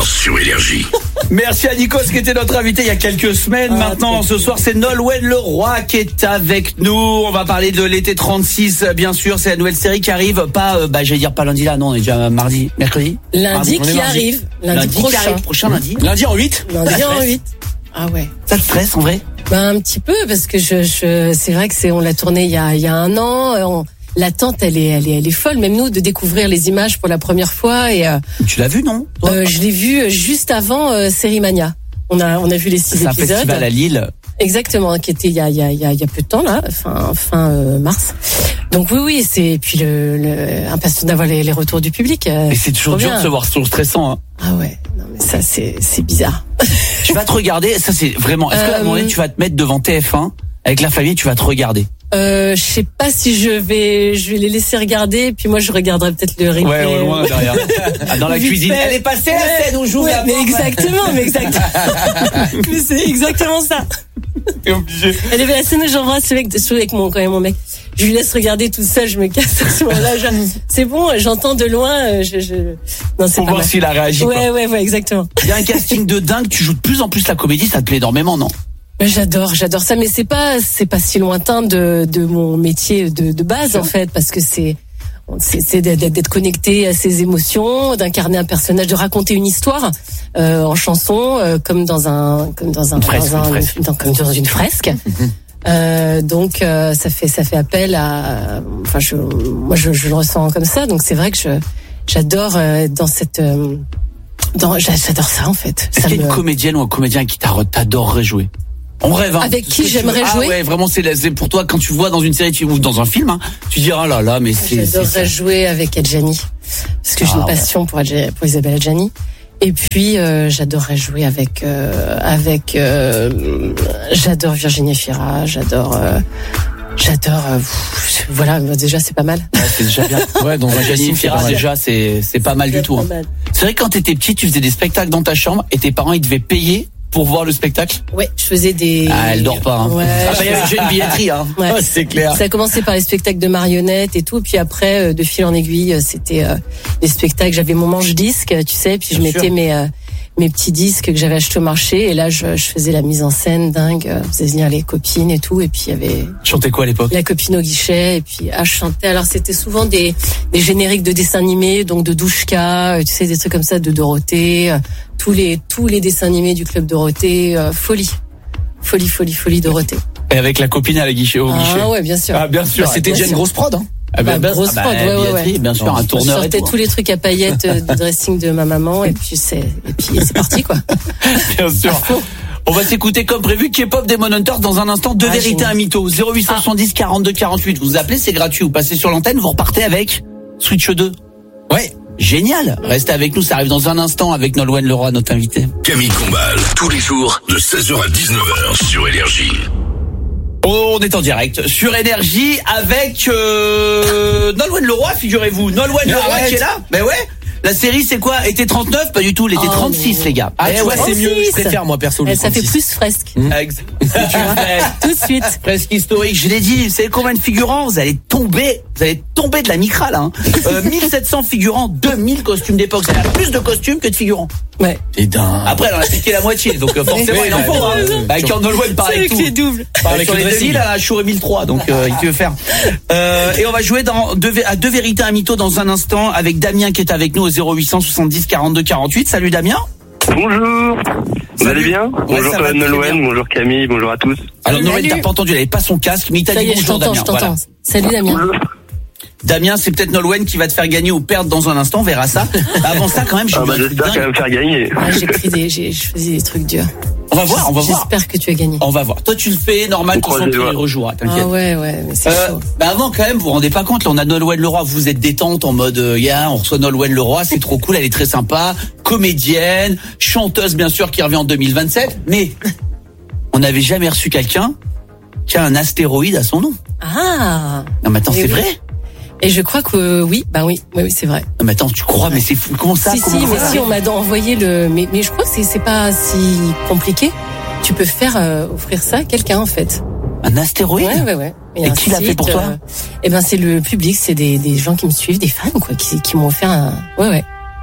19h sur Énergie. Merci à Nikos qui était notre invité il y a quelques semaines. Maintenant, ce soir, c'est Nolwenn Leroy qui est avec nous. On va parler de l'été 36, bien sûr. C'est la nouvelle série qui arrive. Pas, j'allais dire pas lundi là, non, on est déjà mercredi. Lundi qui arrive. Lundi prochain. Qui arrive, prochain lundi. Lundi en 8. Lundi en 8. Ah ouais. Ça te stresse en vrai? Un petit peu, parce que c'est vrai que on l'a tourné il y a un an. L'attente, elle est folle, même nous, de découvrir les images pour la première fois. Et tu l'as vu, non? Je l'ai vu juste avant Série Mania. On a vu les 6 épisodes. C'est un festival à Lille. Exactement, qui était il y a peu de temps là, fin mars. Donc oui, c'est puis impatient d'avoir les retours du public. Et c'est toujours dur de se voir, c'est toujours stressant. Hein. Ah ouais, non mais ça c'est bizarre. Tu vas te regarder, ça c'est vraiment. Est-ce qu'à un moment donné tu vas te mettre devant TF1 avec la famille, tu vas te regarder? Je sais pas si je vais les laisser regarder, puis moi je regarderai peut-être le replay. Ouais, au loin derrière. Dans la cuisine. Fait. Elle est passée la scène où j'ouvre la porte. Mais c'est exactement ça. T'es obligé. Elle est la scène où j'embrasse avec mon mec. Je lui laisse regarder tout seul, je me casse à ce moment-là. C'est bon, j'entends de loin. Non, c'est pour voir s'il a réagi. Ouais, exactement. Il y a un casting de dingue. Tu joues de plus en plus la comédie, ça te plaît énormément, non? J'adore ça, mais c'est pas si lointain de mon métier de base en fait, parce que c'est d'être connecté à ses émotions, d'incarner un personnage, de raconter une histoire en chanson, comme dans une fresque. Donc ça fait appel à. Enfin, moi je le ressens comme ça, donc c'est vrai que j'adore j'adore ça en fait. Est-ce qu'il y a une comédienne ou un comédien qui t'adorerait jouer? On rêve, hein. Avec qui j'aimerais jouer? Ah ouais, vraiment, c'est pour toi, quand tu vois dans une série ou dans un film, hein, tu diras, ah là, mais j'adorerais jouer avec Adjani. Parce que j'ai une passion pour Isabelle Adjani. Et puis, j'adorerais jouer j'adore Virginie Fira, voilà, déjà, c'est pas mal. Ouais, c'est déjà bien. Ouais, donc Virginie Fira, déjà, c'est pas mal du tout. Hein. C'est vrai que quand t'étais petite, tu faisais des spectacles dans ta chambre et tes parents, ils devaient payer pour voir le spectacle? Ouais, je faisais des... Ah, elle dort pas, hein. Ouais. Il y avait déjà une billetterie, hein. Ouais. Oh, c'est clair. Ça a commencé par les spectacles de marionnettes et tout, puis après, de fil en aiguille, c'était les spectacles. J'avais mon manche-disque, tu sais, puis je mettais mes petits disques que j'avais achetés au marché, et là, je faisais la mise en scène dingue, je faisais venir les copines et tout, et puis il y avait... Chantais quoi à l'époque? La copine au guichet, et puis je chantais. Alors c'était souvent des génériques de dessins animés, donc de Douchka, tu sais, des trucs comme ça, de Dorothée, tous les dessins animés du club Dorothée, folie Dorothée. Et avec la copine à la guichet, au guichet. Ah ouais, bien sûr. Ah bien sûr. C'était déjà une grosse prod, hein. Grosse prod, ouais. Bien sûr, un tourneur. Je sortais tous les trucs à paillettes de dressing de ma maman, et puis c'est parti, quoi. Bien sûr. On va s'écouter comme prévu K-pop Demon Hunters dans un instant. Deux vérités, un mytho. 0870 42 48. Vous appelez, c'est gratuit. Vous passez sur l'antenne, vous repartez avec Switch 2. Ouais. Génial. Restez avec nous, ça arrive dans un instant avec Nolwenn Leroy, notre invité. Camille Combal, tous les jours de 16h à 19h sur Énergie. On est en direct sur Énergie avec Nolwenn Leroy, figurez-vous. Nolwenn Leroy qui est là. Mais ouais. La série, c'est quoi? Été 39? Pas du tout, l'été 36, les gars. Ah, tu vois, c'est mieux. Je 36. préfère, moi, perso, le Ça 36. fait plus fresque. Tout de suite. Presque historique. Je l'ai dit, vous savez combien de figurants? Vous allez tomber de la micra, là, hein. 1700 figurants, 2000 costumes d'époque. Ça a plus de costumes que de figurants. Ouais. C'est dingue. Après, elle en a piqué la moitié, donc forcément, il en faut, hein. Avec Nolwenn, pareil, tout. C'est double. Avec sur les 2000, elle a chouré 1003, donc, il veut faire. Et on va jouer à deux vérités, un mytho dans un instant avec Damien qui est avec nous au 0870 42 48. Salut Damien. Bonjour. Vous allez bien? Bonjour Nolwenn, bonjour Camille, bonjour à tous. Alors Nolwenn, t'as pas entendu, elle avait pas son casque, mais il t'a dit bonjour Damien. Je t'entends. Voilà. Salut Damien. Damien, c'est peut-être Nolwenn qui va te faire gagner ou perdre dans un instant, on verra ça. Avant ça, quand même, j'espère quand même faire gagner. Je faisais des trucs durs. On va voir. J'espère que tu as gagné. On va voir. Toi, tu le fais, normal, tu sens qu'il rejouera, t'inquiète. Ah ouais, mais c'est chaud. Avant, quand même, vous vous rendez pas compte, là, on a Nolwenn Leroy, vous êtes détente en mode, on reçoit Nolwenn Leroy, c'est trop cool, elle est très sympa, comédienne, chanteuse, bien sûr, qui revient en 2027, mais on n'avait jamais reçu quelqu'un qui a un astéroïde à son nom. Ah. Non, mais attends, c'est vrai? Et je crois que oui, c'est vrai. Non, mais attends, tu crois, mais c'est fou. Comment ça? Si, on m'a envoyé mais je crois que c'est pas si compliqué. Tu peux faire offrir ça à quelqu'un, en fait. Un astéroïde? Ouais. Et qui l'a fait pour toi? C'est le public, c'est des gens qui me suivent, des fans, quoi, qui m'ont offert un,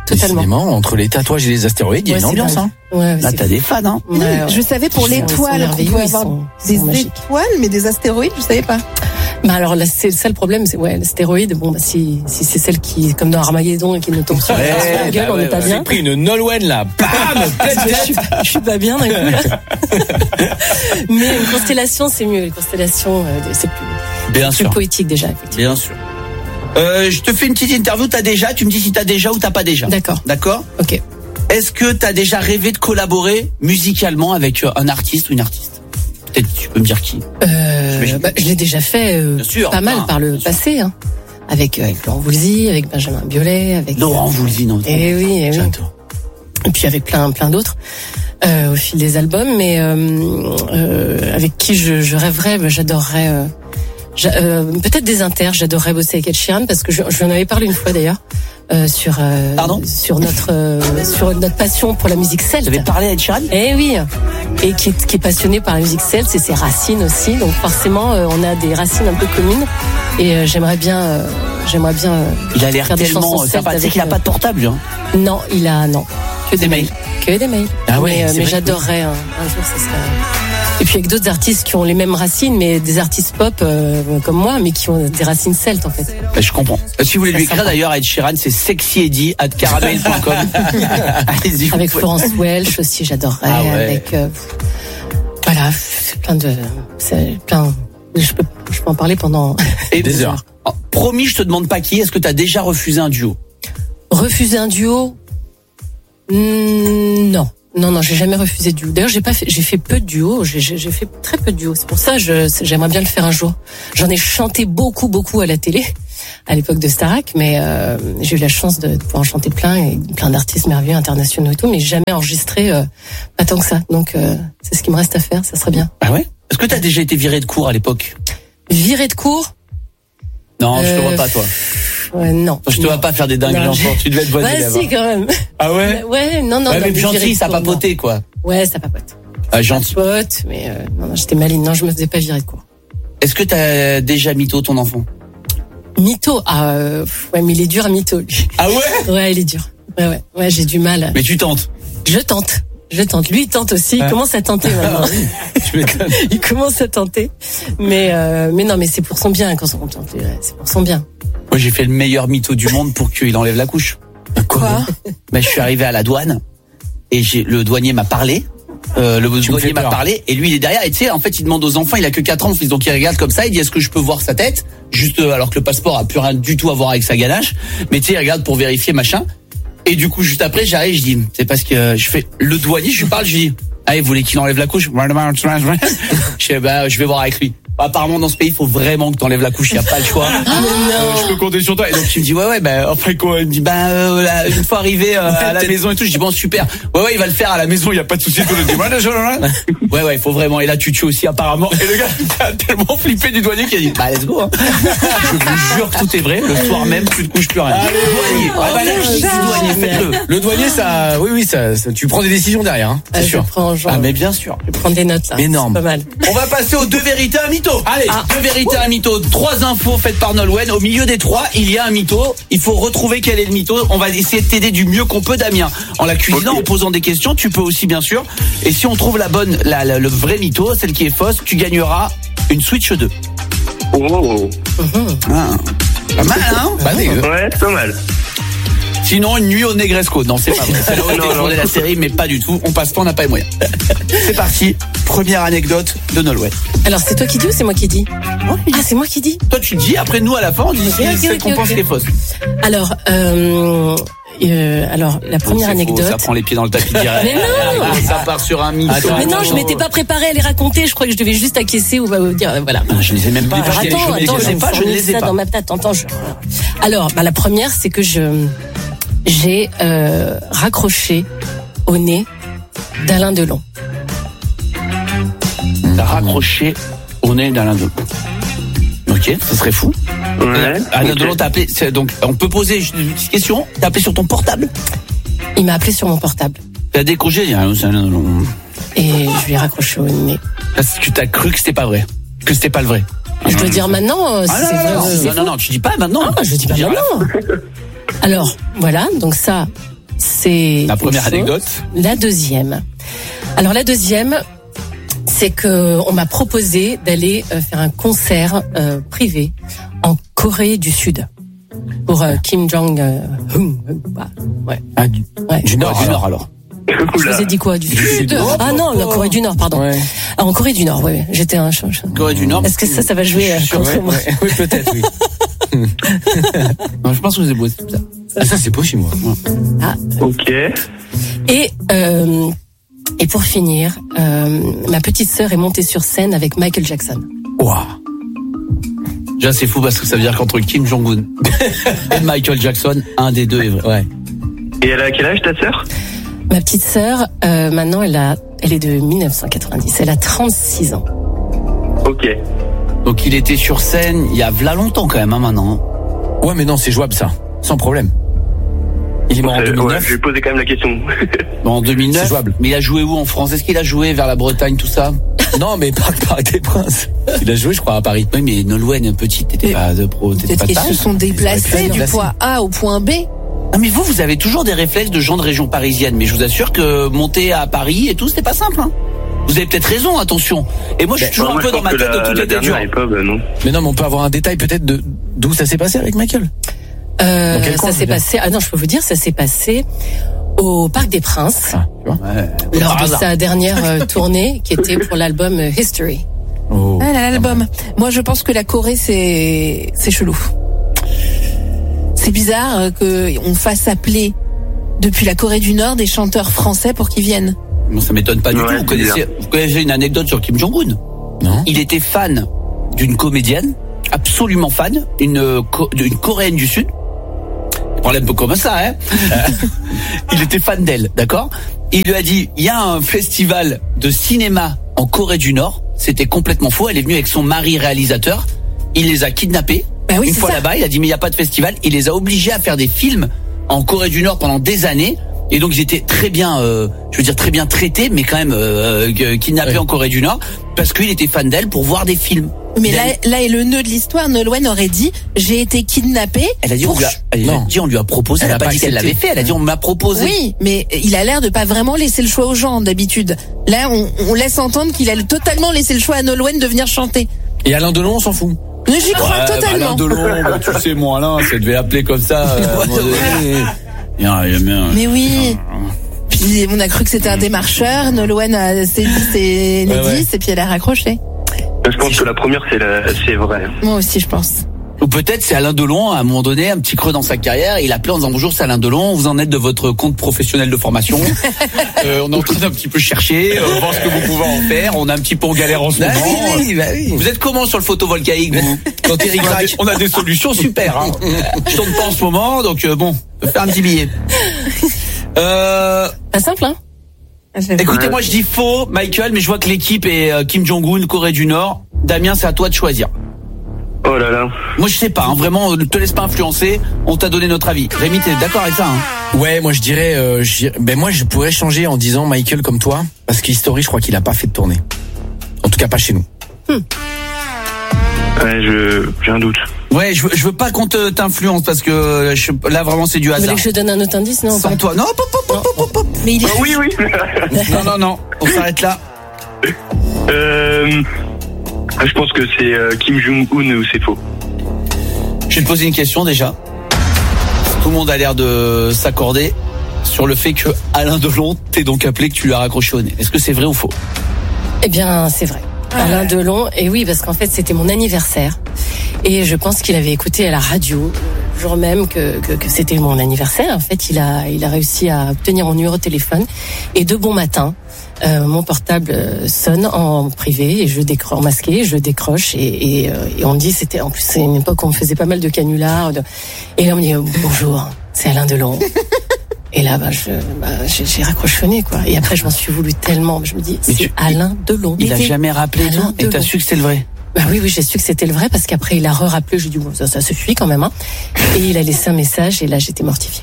Totalement. Décidément, entre les tatouages et les astéroïdes, il y a une ambiance. dingue. Ouais, Là, c'est t'as des fans, hein. Ouais, Je savais pour Ils sont l'étoile qu'on merveilleux, pouvait ils avoir sont des magiques. étoiles, mais des astéroïdes, je savais pas. Bah alors là, c'est ça le problème, c'est l'astéroïde. Bon, bah si c'est celle qui, comme dans Armageddon, et qui nous tombe sur la gueule, on n'est pas bien. J'ai pris une Nolwenn là, bam, Je suis pas bien d'un coup là. Mais une constellation, c'est mieux. Les constellations, c'est Bien plus sûr. poétique déjà. Effectivement. Bien sûr. Je te fais une petite interview, tu me dis si t'as déjà ou t'as pas déjà. D'accord. D'accord? Ok. Est-ce que t'as déjà rêvé de collaborer musicalement avec un artiste ou une artiste? Peut-être tu peux me dire qui. Je l'ai déjà fait Bien sûr, pas mal par le bien sûr. passé, hein. Avec Laurent Voulzy, avec Benjamin Biolay, avec Laurent Voulzy, non? Eh oui. J'adore. Et puis avec plein d'autres au fil des albums, mais avec qui je rêverais, j'adorerais peut-être des inters. J'adorerais bosser avec Ed Sheeran parce que je lui en avais parlé une fois d'ailleurs sur notre passion pour la musique celte. Vous avez parlé à Ed Sheeran? Eh oui, et qui est passionné par la musique celte et ses racines aussi. Donc forcément, on a des racines un peu communes. Et j'aimerais bien. Il a l'air faire des tellement chansons celtes sympa. Tu sais qu'il a pas de portable, lui, hein? Non, il a non. Que des mails. Que des mails. Ah ouais, c'est mais vrai j'adorerais un jour, ça serait. Et puis avec d'autres artistes qui ont les mêmes racines, mais des artistes pop comme moi, mais qui ont des racines celtes en fait. Je comprends. Si vous voulez lui écrire d'ailleurs à Ed Sheeran, c'est sexyeddy@caramel.com. Allez-y. Avec Florence Welch aussi, j'adorerais. Ah ouais. Avec voilà, c'est plein. Je peux en parler pendant Et des heures. Oh, promis, je te demande pas qui. Est-ce que t'as déjà refusé un duo? Refuser un duo? Non, j'ai jamais refusé de duo. D'ailleurs, j'ai fait peu de duos. J'ai fait très peu de duos. C'est pour ça, j'aimerais bien le faire un jour. J'en ai chanté beaucoup à la télé, à l'époque de Starac, mais j'ai eu la chance de pouvoir en chanter plein d'artistes merveilleux internationaux et tout, mais jamais enregistré, pas tant que ça. Donc, c'est ce qui me reste à faire. Ça serait bien. Ah ouais? Est-ce que t'as déjà été viré de cours à l'époque? Viré de cours? Non, je te vois pas, toi. Ouais, non. Je te vois pas faire des dingues enfants. Tu devais être bonne élève. Si, quand même. Ah ouais? Ouais, non. Ouais, mais viré gentil, de ça cours, papotait, quoi. non. Ouais, ça papote. Ah, gentil. Papote, mais non, j'étais maligne. Non, je me faisais pas virer de cours. Est-ce que t'as déjà mytho ton enfant? Mytho, ouais, mais il est dur à mytho, lui. Ah ouais? Ouais, il est dur. Ouais, j'ai du mal. Mais tu tentes. Je tente. Lui, il tente aussi. Il commence à tenter maintenant. Je m'étonne. Il commence à tenter. Mais non, mais c'est pour son bien quand on tente. C'est pour son bien. Moi, j'ai fait le meilleur mytho du monde pour qu'il enlève la couche. Quoi? Ben, je suis arrivé à la douane et le douanier m'a parlé. Douanier m'a parlé et lui il est derrière et tu sais en fait il demande aux enfants, il a que 4 ans donc il regarde comme ça, il dit est-ce que je peux voir sa tête juste alors que le passeport a plus rien du tout à voir avec sa ganache, mais tu sais il regarde pour vérifier machin et du coup juste après j'arrive, je dis c'est parce que je fais le douanier, je lui parle, je dis ah il voulait qu'il enlève la couche. Je fais je vais voir avec lui. Apparemment dans ce pays il faut vraiment que t'enlèves la couche, il y a pas le choix. Je peux compter sur toi. Et donc il me dit ouais après quoi, il me dit une fois arrivé à la maison et tout, je dis bon super. Ouais il va le faire à la maison, il y a pas de souci. Ouais il faut vraiment. Et là tu tues aussi apparemment. Et le gars il a tellement flippé du douanier qu'il a dit let's go. Hein. Je vous jure que tout est vrai. Le soir même tu te couches plus rien. Douanier, douanier, faites-le. Le douanier, ça, oui, ça, tu prends des décisions derrière, hein, c'est sûr. Mais bien sûr. Je vais prendre des notes là. Énorme. C'est pas mal. On va passer aux 2 vérités, un mytho. Allez, 2 vérités, un mytho. 3 infos faites par Nolwenn. Au milieu des 3, il y a un mytho. Il faut retrouver quel est le mytho. On va essayer de t'aider du mieux qu'on peut, Damien. En la cuisinant, en posant des questions. Tu peux aussi, bien sûr. Et si on trouve le vrai mytho, celle qui est fausse, tu gagneras une Switch 2. Oh. Ah, pas mal, hein? Pas dégueu. Ouais, pas mal. Sinon, une nuit au Negresco. Non, c'est pas vrai. C'est là où on tourné la série, mais pas du tout. On passe pas, on n'a pas les moyens. C'est parti. Première anecdote de Nolwenn. Alors, c'est toi qui dis ou c'est moi qui dis? Ah, c'est moi qui dis. Toi, tu dis, après nous, à la fin, on dit celle qu'on pense qui est fausse. Alors, la première anecdote. Ça prend les pieds dans le tapis direct. Mais non! Ça part sur un mytho. Mais non, je m'étais pas préparée à les raconter. Je crois que je devais juste acquiescer ou dire, voilà. Je les ai même pas. Attends, je ne les ai pas. Dans ma tête. Alors, la première, c'est que j'ai raccroché au nez d'Alain Delon. T'as raccroché au nez d'Alain Delon. Ok, ça serait fou. Ouais. Alain Delon t'a appelé. Donc, on peut poser une petite question. T'as appelé sur ton portable? Il m'a appelé sur mon portable. T'as décroché, il y a Alain Delon. Et je lui ai raccroché au nez. Parce que t'as cru que c'était pas vrai. Que c'était pas le vrai. Je dois dire maintenant, si c'est vrai. Non, tu dis pas maintenant. Je dis pas maintenant. Alors, voilà, donc ça, c'est la première anecdote. La deuxième. Alors la deuxième, c'est que on m'a proposé d'aller faire un concert privé en Corée du Sud pour Kim Jong-un. Ouais. Ah, du Nord alors. Je vous ai dit quoi, du Sud? Ah non, la Corée du Nord, pardon. Ouais. Ah, en Corée du Nord, oui. J'étais un Corée du Nord. Est-ce que ça va jouer contre moi? Oui, peut-être, oui. Non, je pense que vous avez bossé tout ça. Ah, ça, c'est pas chez moi. Ah. Ok. Et pour finir, ma petite sœur est montée sur scène avec Michael Jackson. Waouh. Déjà, c'est fou parce que ça veut dire qu'entre Kim Jong-un et Michael Jackson, un des deux est vrai. Ouais. Et elle a quel âge, ta sœur? Ma petite sœur, maintenant, elle est de 1990. Elle a 36 ans. Ok. Donc il était sur scène il y a v'là longtemps quand même, hein, maintenant. Ouais, mais non, c'est jouable ça, sans problème. Il est mort en 2009. Ouais, je vais poser quand même la question. Bon, en 2009. C'est jouable. Mais il a joué où en France? Est-ce qu'il a joué vers la Bretagne, tout ça? Non, mais pas Parc des Princes. Il a joué, je crois, à Paris. Oui, mais Nolwenn, petite, t'étais pas de pro, t'étais pas de Peut-être qu'ils se sont déplacés du point A au point B. Ah, mais vous avez toujours des réflexes de gens de région parisienne. Mais je vous assure que monter à Paris et tout, c'était pas simple, hein. Vous avez peut-être raison, attention. Et moi, je suis toujours un peu dans ma tête de tout était dur. Mais non, mais on peut avoir un détail peut-être d'où ça s'est passé avec Michael. Ça s'est passé. Ah non, je peux vous dire, ça s'est passé au Parc des Princes lors de sa dernière tournée, qui était pour l'album History. Oh. Ah, l'album. Moi, je pense que la Corée, c'est chelou. C'est bizarre qu'on fasse appeler depuis la Corée du Nord des chanteurs français pour qu'ils viennent. Non, ça m'étonne pas du tout. Vous connaissez une anecdote sur Kim Jong-un? Non. Il était fan d'une comédienne, absolument fan, d'une Coréenne du Sud. Problème peu comme ça, hein. Il était fan d'elle, d'accord? Il lui a dit, il y a un festival de cinéma en Corée du Nord. C'était complètement faux. Elle est venue avec son mari réalisateur. Il les a kidnappés. Oui, une fois là-bas, il a dit, mais il n'y a pas de festival. Il les a obligés à faire des films en Corée du Nord pendant des années. Et donc ils étaient très bien, très bien traités, mais quand même kidnappés en Corée du Nord, parce qu'il était fan d'elle pour voir des films. Mais là est le nœud de l'histoire. Nolwenn aurait dit, j'ai été kidnappée. Elle a dit, on lui a proposé. Elle a pas dit qu'elle l'avait fait. Elle a dit, on m'a proposé. Oui, mais il a l'air de pas vraiment laisser le choix aux gens d'habitude. Là, on laisse entendre qu'il a totalement laissé le choix à Nolwenn de venir chanter. Et Alain Delon, on s'en fout. Mais j'y crois totalement. Alain Delon, tu sais, mon Alain, ça devait appeler comme ça. Mais oui. Puis on a cru que c'était un démarcheur. Nolwenn s'est dit c'est Nedis et puis elle a raccroché. Je pense que la première c'est vrai. Moi aussi je pense. Ou peut-être c'est Alain Delon, à un moment donné, un petit creux dans sa carrière, il a appelé en disant bonjour, c'est Alain Delon, vous en êtes de votre compte professionnel de formation. On est en train d'un petit peu chercher, voir ce que vous pouvez en faire, on a un petit peu en galère en ce moment. Oui. Vous êtes comment sur le photovoltaïque, vous? Quand Eric craque, on a des solutions super, hein. Je tourne pas en ce moment, donc bon, on peut faire un petit billet. Pas simple, hein? Écoutez, moi je dis faux, Michael, mais je vois que l'équipe est Kim Jong-un, Corée du Nord. Damien, c'est à toi de choisir. Oh là là. Moi je sais pas, hein, vraiment, ne te laisse pas influencer. On t'a donné notre avis. Rémi, t'es d'accord avec ça, hein? Ouais, moi je dirais, moi je pourrais changer en disant Michael comme toi, parce qu'History, je crois qu'il a pas fait de tournée. En tout cas, pas chez nous. Ouais, j'ai un doute. Ouais, je veux pas qu'on t'influence parce que là vraiment c'est du hasard. Vous voulez que je donne un autre indice, non? Sans toi, non, pop. Mais il est... Oui. Non, on s'arrête là. Je pense que c'est Kim Jong-un ou c'est faux. Je vais te poser une question déjà. Tout le monde a l'air de s'accorder sur le fait que Alain Delon t'ait donc appelé, que tu lui as raccroché au nez. Est-ce que c'est vrai ou faux? Eh bien, c'est vrai. Alain Delon, et oui, parce qu'en fait, c'était mon anniversaire. Et je pense qu'il avait écouté à la radio, le jour même que c'était mon anniversaire. En fait, il a réussi à obtenir mon numéro de téléphone. Et de bon matin, mon portable sonne en privé et je décroche, en masqué, je décroche et on me dit, c'était, en plus, c'est une époque où on faisait pas mal de canulars. Et là, on me dit, bonjour, c'est Alain Delon. Et là, j'ai raccrochonné, quoi. Et après, je m'en suis voulu tellement. Je me dis, c'est Alain Delon. Il a jamais rappelé, toi, et t'as su que c'est le vrai? Bah oui, j'ai su que c'était le vrai parce qu'après, il a rappelé. J'ai dit, bon, ça suffit quand même, hein. Et il a laissé un message et là, j'étais mortifiée.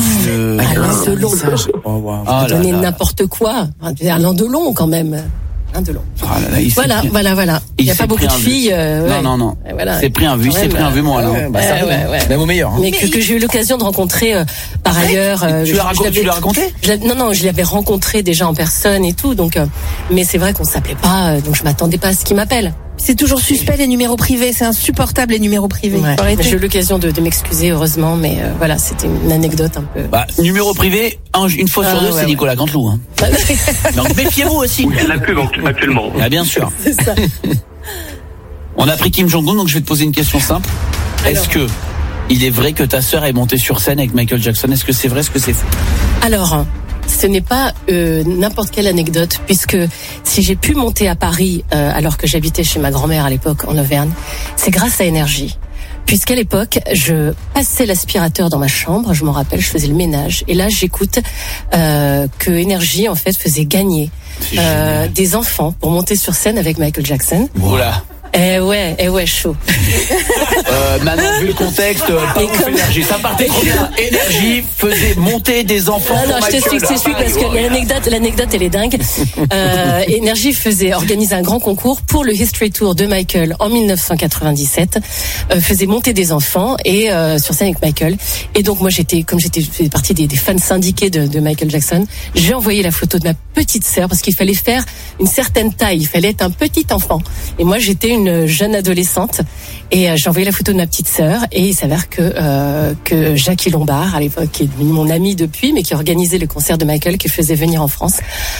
Alain Delon. Oh, wow. Il a donné n'importe quoi. Alain Delon, quand même. de long. Ah là là, Voilà. Il n'y a pas beaucoup de filles. Non. Voilà. C'est pris un vu, moi, là. Ça Même au meilleur. Mais que j'ai eu l'occasion de rencontrer par ailleurs. Tu l'as raconté? Non, je l'avais rencontré déjà en personne et tout. Donc, mais c'est vrai qu'on s'appelait pas. Donc je m'attendais pas à ce qu'il m'appelle. C'est toujours suspect les numéros privés, c'est insupportable les numéros privés. Ouais. J'ai eu l'occasion de m'excuser heureusement, mais voilà, c'était une anecdote un peu. Numéro privé, une fois sur deux, c'est Nicolas Canteloup. Hein. Donc méfiez-vous aussi. Oui, c'est la pub actuellement. Ah, Bien sûr. C'est ça. On a pris Kim Jong-un, donc je vais te poser une question simple. Est-ce que il est vrai que ta sœur est montée sur scène avec Michael Jackson? Est-ce que c'est vrai, est-ce que c'est faux? Alors, ce n'est pas n'importe quelle anecdote, puisque si j'ai pu monter à Paris alors que j'habitais chez ma grand-mère à l'époque en Auvergne, c'est grâce à Énergie. Puisqu'à l'époque, je passais l'aspirateur dans ma chambre, je m'en rappelle, je faisais le ménage, et là j'écoute que Énergie en fait faisait gagner des enfants pour monter sur scène avec Michael Jackson. Voilà. Eh ouais, chaud. Maintenant, vu le contexte, pas ouf, Énergie. Ça partait trop bien. Énergie faisait monter des enfants. Non, je t'explique parce que l'anecdote, elle est dingue. Énergie organisait un grand concours pour le History Tour de Michael en 1997. Faisait monter des enfants et sur scène avec Michael. Et donc moi, j'étais partie des fans syndiqués de Michael Jackson. J'ai envoyé la photo de ma petite sœur parce qu'il fallait faire une certaine taille. Il fallait être un petit enfant. Et moi, j'étais une jeune adolescente et j'ai envoyé la photo de ma petite sœur et il s'avère que Jackie Lombard à l'époque, qui est devenu mon ami depuis mais qui organisait le concert de Michael, qui faisait venir en France,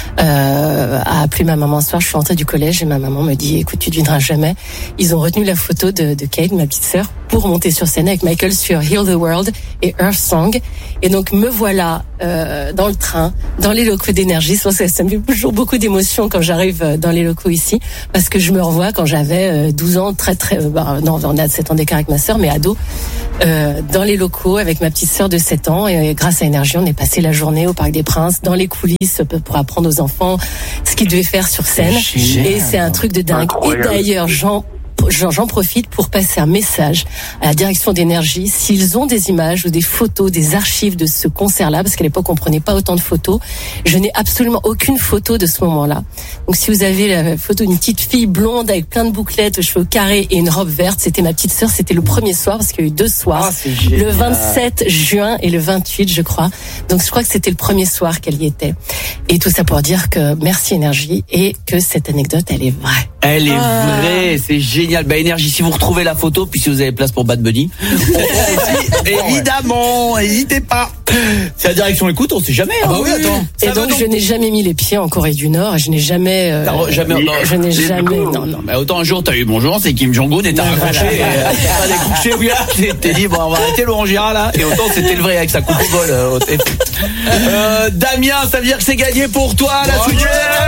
a appelé ma maman un soir. Je suis rentrée du collège et ma maman me dit écoute, tu devineras jamais, ils ont retenu la photo de Kate, ma petite sœur, pour monter sur scène avec Michael sur Heal the World et Earth Song. Et donc me voilà dans le train, dans les locaux d'Énergie. Ça me fait toujours beaucoup d'émotions quand j'arrive dans les locaux ici, parce que je me revois quand j'avais 12 ans, non, on a 7 ans d'écart avec ma sœur, mais ado, dans les locaux avec ma petite sœur de 7 ans. Et grâce à Énergie, on est passé la journée au Parc des Princes, dans les coulisses, pour apprendre aux enfants ce qu'ils devaient faire sur scène. Et c'est un truc de dingue. Incroyable. Et d'ailleurs, j'en profite pour passer un message à la direction d'Énergie. S'ils ont des images ou des photos, des archives de ce concert-là, parce qu'à l'époque on prenait pas autant de photos, je n'ai absolument aucune photo de ce moment-là. Donc si vous avez la photo d'une petite fille blonde avec plein de bouclettes, aux cheveux carrés et une robe verte, c'était ma petite sœur. C'était le premier soir, parce qu'il y a eu 2 soirs, le 27 juin et le 28 je crois. Donc je crois que c'était le premier soir qu'elle y était. Et tout ça pour dire que merci Énergie et que cette anecdote elle est vraie. Elle est vraie, c'est génial. Énergie, si vous retrouvez la photo, puis si vous avez place pour Bad Bunny, évidemment, n'hésitez pas. C'est la direction écoute, on sait jamais. Ah bah oui, attends. Et donc je n'ai jamais mis les pieds en Corée du Nord. Je n'ai jamais. Je n'ai jamais. Non. Mais autant un jour t'as eu bonjour, c'est Kim Jong-un et t'as raccroché. T'as décroché, oui, t'es dit bon, on va arrêter Laurent Girard là. Et autant c'était le vrai avec sa coupe au vol. Damien, ça veut dire que c'est gagné pour toi la suite.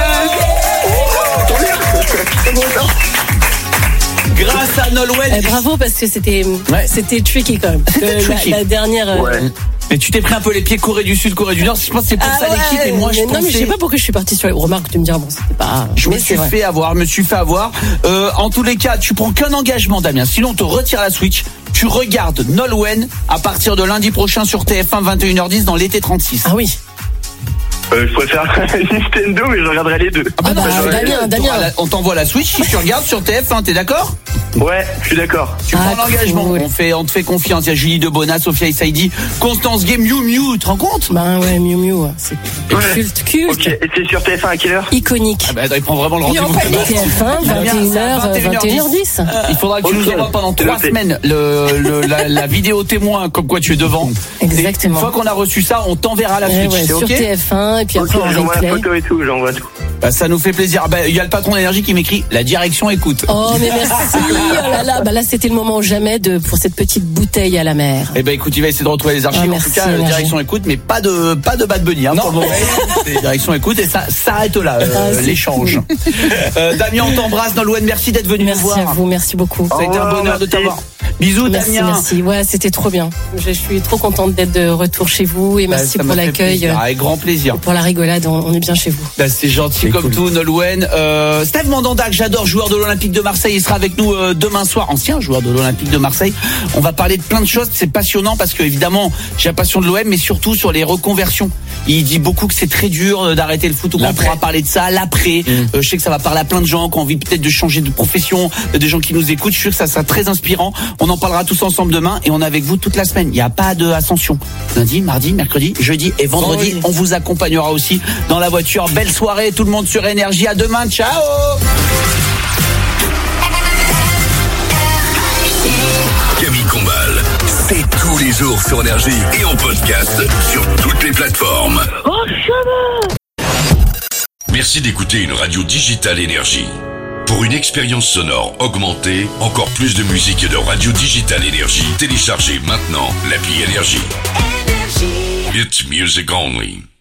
Grâce à Nolwenn. Bravo, parce que c'était tricky quand même. La dernière. Mais tu t'es pris un peu les pieds Corée du Sud, Corée du Nord. Je pense que c'est pour ça l'équipe. Et moi, non, mais je sais pas pourquoi je suis partie sur les remarques. Tu me diras bon, c'était pas. Je me suis fait avoir. En tous les cas, tu prends qu'un engagement, Damien. Sinon, on te retire la Switch. Tu regardes Nolwenn à partir de lundi prochain sur TF1 21h10 dans l'été 36. Ah oui. Je préfère Nintendo, mais je regarderai les deux. Damien. On t'envoie la Switch si tu regardes sur TF1, t'es d'accord? Ouais, je suis d'accord. Tu prends l'engagement. Cool. On te fait confiance. Il y a Julie Debona, Sophia Saidi, Constance Gay, Miu Miu. Tu te rends compte? Ouais, Miu. C'est culte. Ok, et c'est sur TF1 à quelle heure? Iconique. Il prend vraiment le rendez-vous. TF1, 21h10. Il faudra que tu nous envoies pendant 3 semaines la vidéo témoin comme quoi tu es devant. Exactement. Une fois qu'on a reçu ça, on t'enverra la Switch. C'est sur ok? TF1 et puis après on j'envoie replay. la photo et tout, j'envoie tout. Ça nous fait plaisir. Il y a le patron d'Énergie qui m'écrit la direction écoute. Oh mais merci. Là c'était le moment ou jamais pour cette petite bouteille à la mer. Écoute, il va essayer de retrouver les archives. En tout cas, direction écoute, mais pas de Bad Bunny. Pour le moment. Direction écoute et ça s'arrête là l'échange. Damien, on t'embrasse. Nolwenn, merci d'être venu nous voir. Merci à vous, merci beaucoup. Ça a été un bonheur de t'avoir. Bisous Merci, Damien. merci. Ouais, c'était trop bien. Je suis trop contente d'être de retour chez vous et merci pour l'accueil. Avec grand plaisir. Pour la rigolade, on est bien chez vous. C'est gentil comme tout, Nolwenn. Steve Mandanda, que j'adore, joueur de l'Olympique de Marseille, il sera avec nous demain soir, ancien joueur de l'Olympique de Marseille. On va parler de plein de choses, c'est passionnant parce que évidemment, j'ai la passion de l'OM, mais surtout sur les reconversions. Il dit beaucoup que c'est très dur d'arrêter le foot, on pourra parler de ça, l'après. Je sais que ça va parler à plein de gens qui ont envie peut-être de changer de profession, des gens qui nous écoutent. Je suis sûr que ça sera très inspirant. On en parlera tous ensemble demain et on est avec vous toute la semaine. Il n'y a pas de ascension. Lundi, mardi, mercredi, jeudi et vendredi. On vous accompagnera aussi dans la voiture. Belle soirée, tout le monde sur Énergie. À demain, ciao. Camille Combal, c'est tous les jours sur Énergie et en podcast sur toutes les plateformes. Merci d'écouter une radio digitale Énergie. Pour une expérience sonore augmentée, encore plus de musique et de radio digitale Énergie, téléchargez maintenant l'appli Énergie. It's music only.